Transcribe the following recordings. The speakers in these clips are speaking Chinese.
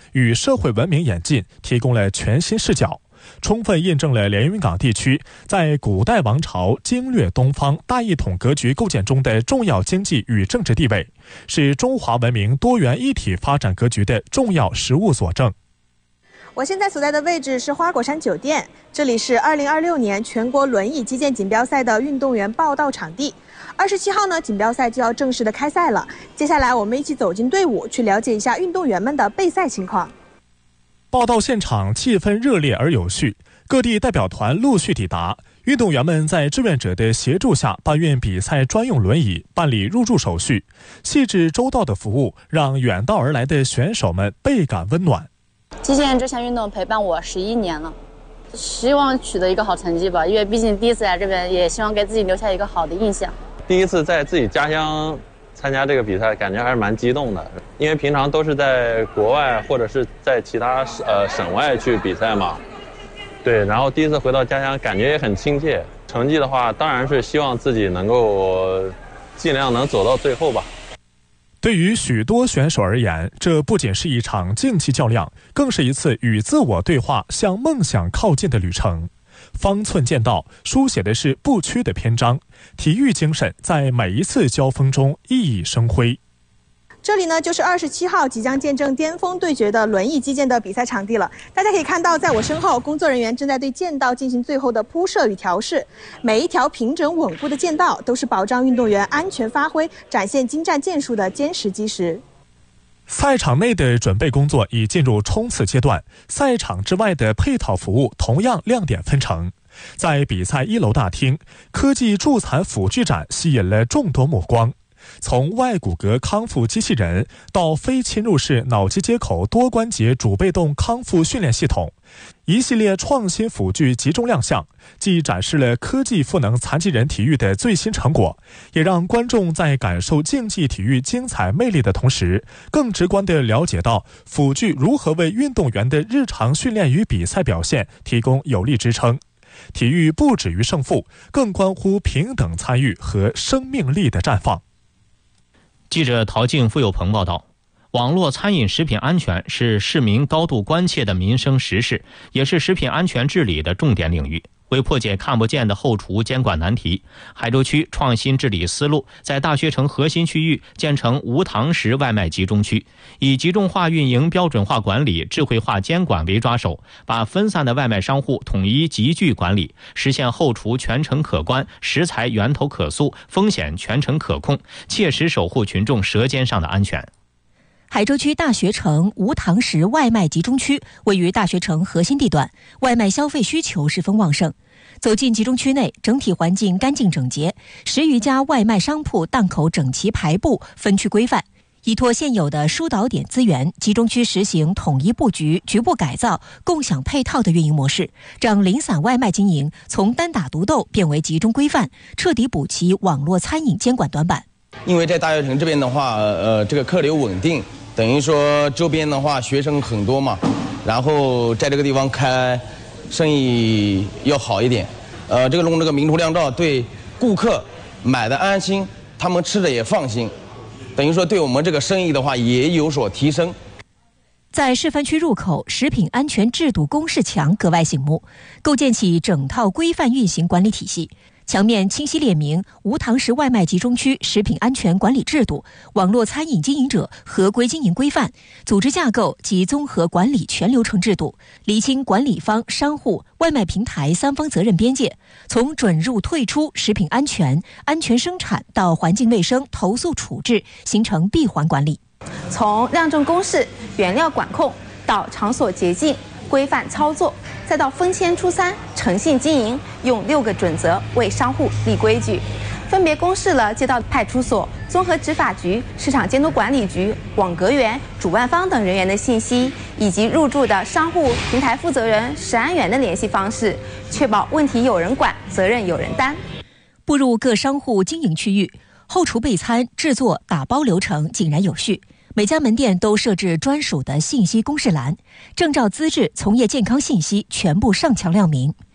与社会文明演进提供了全新视角，充分印证了连云港地区在古代王朝经略东方大一统格局构建中的重要经济与政治地位，是中华文明多元一体发展格局的重要实物佐证。 我现在所在的位置是花果山酒店，这里是2026年全国轮椅击剑锦标赛的运动员报到场地。27号呢，锦标赛就要正式的开赛了。接下来我们一起走进队伍，去了解一下运动员们的备赛情况。 报到现场气氛热烈而有序，各地代表团陆续抵达，运动员们在志愿者的协助下搬运比赛专用轮椅，办理入住手续。细致周到的服务让远道而来的选手们倍感温暖。 击剑这项运动陪伴我11年了，希望取得一个好成绩吧，因为毕竟第一次来这边，也希望给自己留下一个好的印象。 第一次在自己家乡参加这个比赛，感觉还是蛮激动的，因为平常都是在国外或者是在其他省外去比赛嘛。对，然后第一次回到家乡，感觉也很亲切。成绩的话，当然是希望自己能够尽量能走到最后吧。 对于许多选手而言，这不仅是一场竞技较量，更是一次与自我对话、向梦想靠近的旅程。方寸剑道书写的是不屈的篇章，体育精神在每一次交锋中熠熠生辉。 这里呢，就是27号即将见证巅峰对决的轮椅击剑的比赛场地了。大家可以看到，在我身后，工作人员正在对剑道进行最后的铺设与调试。每一条平整稳固的剑道，都是保障运动员安全发挥、展现精湛剑术的坚实基石。 赛场内的准备工作已进入冲刺阶段，赛场之外的配套服务同样亮点纷呈。在比赛1楼大厅，科技助残辅具展吸引了众多目光。从外骨骼康复机器人到非侵入式脑机接口多关节主被动康复训练系统，一系列创新辅具集中亮相，既展示了科技赋能残疾人体育的最新成果，也让观众在感受竞技体育精彩魅力的同时，更直观地了解到辅具如何为运动员的日常训练与比赛表现提供有力支撑。体育不止于胜负，更关乎平等参与和生命力的绽放。 记者陶静、付有朋报道，网络餐饮食品安全是市民高度关切的民生实事，也是食品安全治理的重点领域。为破解看不见的后厨监管难题，海州区创新治理思路，在大学城核心区域建成无堂食外卖集中区，以集中化运营、标准化管理、智慧化监管为抓手，把分散的外卖商户统一集聚管理，实现后厨全程可观、食材源头可溯、风险全程可控，切实守护群众舌尖上的安全。 海州区大学城无堂食外卖集中区位于大学城核心地段，外卖消费需求十分旺盛。走进集中区内，整体环境干净整洁，10余家外卖商铺档口整齐排布，分区规范。依托现有的疏导点资源，集中区实行统一布局、局部改造、共享配套的运营模式，让零散外卖经营从单打独斗变为集中规范，彻底补齐网络餐饮监管短板。 因为在大学城这边的话，这个客流稳定，等于说周边的话学生很多嘛，然后在这个地方开生意要好一点。这个弄这个明图亮照，对顾客买的安心，他们吃的也放心，等于说对我们这个生意的话也有所提升。 在示范区入口，食品安全制度公示墙格外醒目，构建起整套规范运行管理体系。墙面清晰列明无堂食外卖集中区食品安全管理制度、网络餐饮经营者合规经营规范、组织架构及综合管理全流程制度，厘清管理方、商户、外卖平台3方责任边界，从准入退出、食品安全、安全生产到环境卫生、投诉处置，形成闭环管理。 从量证公示、原料管控到场所洁净、规范操作，再到分签出餐、诚信经营，用6个准则为商户立规矩，分别公示了街道派出所、综合执法局、市场监督管理局、网格员、主办方等人员的信息，以及入驻的商户、平台负责人、食安员的联系方式，确保问题有人管，责任有人担。 步入各商户经营区域，后厨备餐、制作、打包流程井然有序。每家门店都设置专属的信息公示栏，证照资质、从业健康信息全部上墙亮明。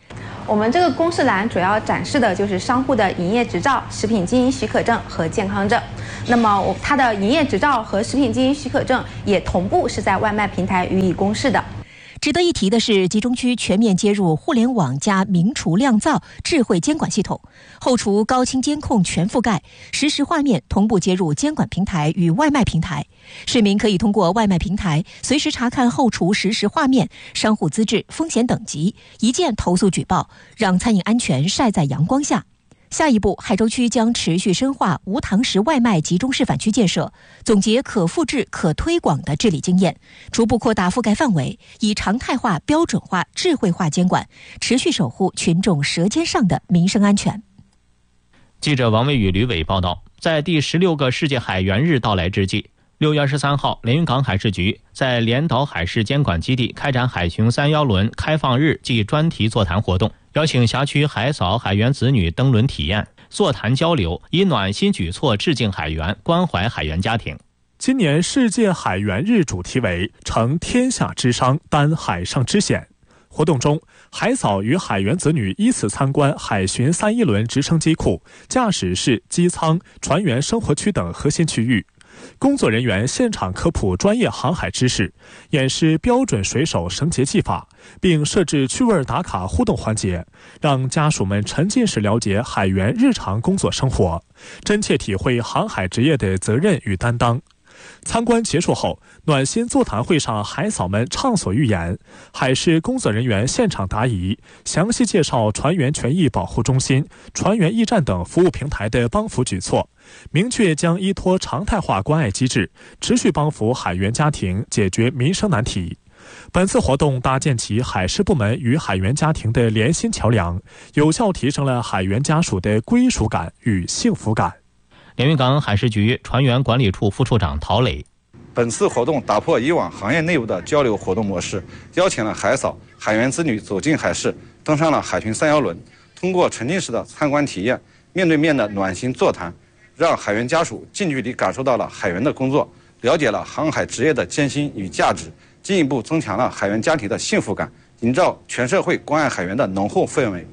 我们这个公示栏主要展示的就是商户的营业执照、食品经营许可证和健康证。那么它的营业执照和食品经营许可证也同步是在外卖平台予以公示的。 值得一提的是，集中区全面接入互联网加明厨亮灶智慧监管系统，后厨高清监控全覆盖，实时画面同步接入监管平台与外卖平台。市民可以通过外卖平台随时查看后厨实时画面、商户资质、风险等级，一键投诉举报，让餐饮安全晒在阳光下。下一步，海州区将持续深化无堂食外卖集中示范区建设，总结可复制、可推广的治理经验，逐步扩大覆盖范围，以常态化、标准化、智慧化监管，持续守护群众舌尖上的民生安全。 记者王卫宇、吕伟报道，在第16个世界海员日到来之际，6月13号，连云港海事局在连岛海事监管基地开展海巡310轮开放日暨专题座谈活动，邀请辖区海嫂、海员子女登轮体验、座谈交流，以暖心举措致敬海员，关怀海员家庭。 今年世界海员日主题为承天下之伤，担海上之险。活动中，海嫂与海员子女依次参观海巡310轮直升机库、驾驶室、机舱、船员生活区等核心区域。工作人员现场科普专业航海知识，演示标准水手绳结技法，并设置趣味打卡互动环节，让家属们沉浸式了解海员日常工作生活，真切体会航海职业的责任与担当。参观结束后，暖心座谈会上，海嫂们畅所欲言，海事工作人员现场答疑，详细介绍船员权益保护中心、船员驿站等服务平台的帮扶举措，明确将依托常态化关爱机制，持续帮扶海员家庭解决民生难题。本次活动搭建起海事部门与海员家庭的连心桥梁，有效提升了海员家属的归属感与幸福感。 连云港海事局船员管理处副处长陶磊， 本次活动打破以往行业内部的交流活动模式，邀请了海嫂、海员子女走进海事，登上了海巡310轮，通过沉浸式的参观体验、面对面的暖心座谈，让海员家属近距离感受到了海员的工作，了解了航海职业的艰辛与价值，进一步增强了海员家庭的幸福感，营造全社会关爱海员的浓厚氛围。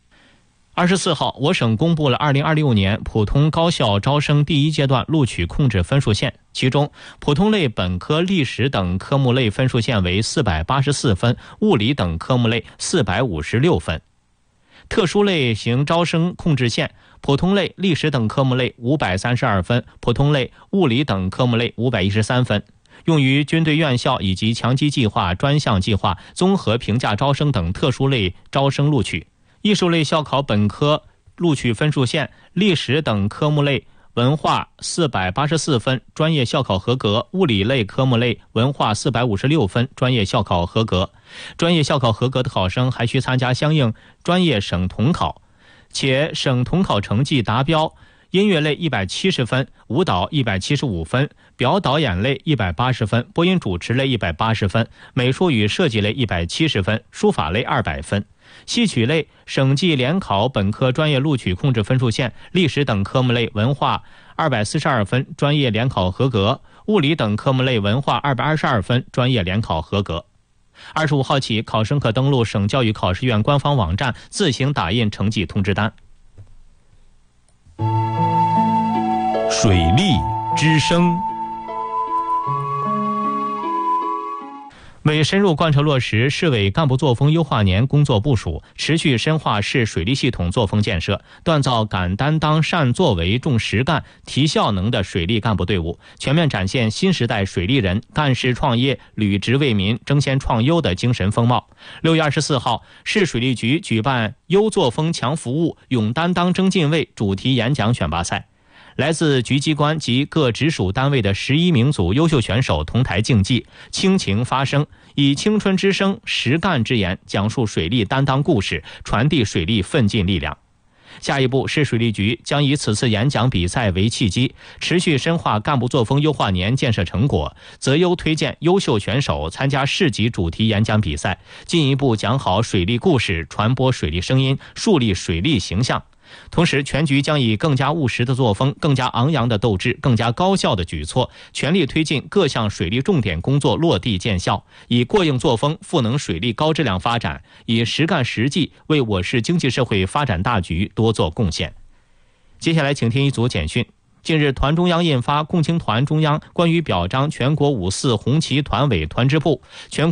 24号，我省公布了2026年普通高校招生第一阶段录取控制分数线，其中普通类本科历史等科目类分数线为484分，物理等科目类456分。特殊类型招生控制线，普通类历史等科目类532分，普通类物理等科目类513分。用于军队院校以及强基计划、专项计划、综合评价招生等特殊类招生录取。艺术类校考本科录取分数线，历史等科目类文化484分，专业校考合格；物理类科目类文化456分，专业校考合格。专业校考合格的考生还需参加相应专业省统考，且省统考成绩达标。音乐类170分，舞蹈175分，表导演类180分，播音主持类180分，美术与设计类170分，书法类200分。戏曲类省际联考本科专业录取控制分数线，历史等科目类文化242分，专业联考合格；物理等科目类文化222分，专业联考合格。25号起，考生可登录省教育考试院官方网站自行打印成绩通知单。水利之声。为深入贯彻落实市委干部作风优化年工作部署，持续深化市水利系统作风建设，锻造敢担当、善作为、重实干、提效能的水利干部队伍，全面展现新时代水利人干事创业、履职为民、争先创优的精神风貌。6月24号，市水利局举办优作风强服务、勇担当争进位主题演讲选拔赛。来自局机关及各直属单位的11名组优秀选手同台竞技，倾情发声，以青春之声、实干之言讲述水利担当故事，传递水利奋进力量。下一步，市水利局将以此次演讲比赛为契机，持续深化干部作风优化年建设成果，择优推荐优秀选手参加市级主题演讲比赛，进一步讲好水利故事，传播水利声音，树立水利形象。 同时，全局将以更加务实的作风、更加昂扬的斗志、更加高效的举措，全力推进各项水利重点工作落地见效，以过硬作风赋能水利高质量发展，以实干实际为我市经济社会发展大局多做贡献。接下来，请听一组简讯。近日，团中央印发《共青团中央关于表彰全国5·4红旗团委团支部、全国